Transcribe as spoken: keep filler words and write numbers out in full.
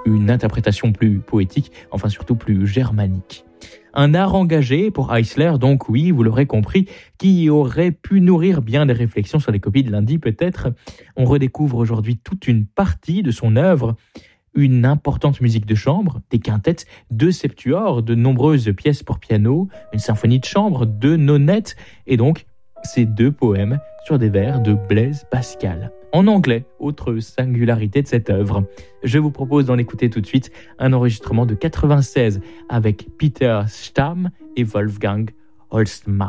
une interprétation plus poétique, enfin surtout plus germanique. Un art engagé pour Eisler, donc oui, vous l'aurez compris, qui aurait pu nourrir bien des réflexions sur les copies de lundi peut-être. On redécouvre aujourd'hui toute une partie de son œuvre, une importante musique de chambre, des quintettes, deux septuors, de nombreuses pièces pour piano, une symphonie de chambre, deux nonettes, et donc ces deux poèmes sur des vers de Blaise Pascal. En anglais, autre singularité de cette œuvre. Je vous propose d'en écouter tout de suite un enregistrement de quatre-vingt-seize avec Peter Stamm et Wolfgang Holzmann.